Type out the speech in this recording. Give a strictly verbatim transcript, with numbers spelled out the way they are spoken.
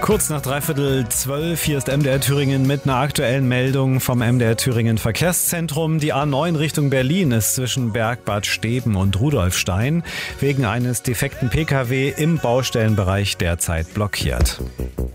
Kurz nach dreiviertel zwölf, hier ist M D R Thüringen mit einer aktuellen Meldung vom M D R Thüringen Verkehrszentrum. Die A neun Richtung Berlin ist zwischen Bergbad Steben und Rudolfstein wegen eines defekten P K W im Baustellenbereich derzeit blockiert.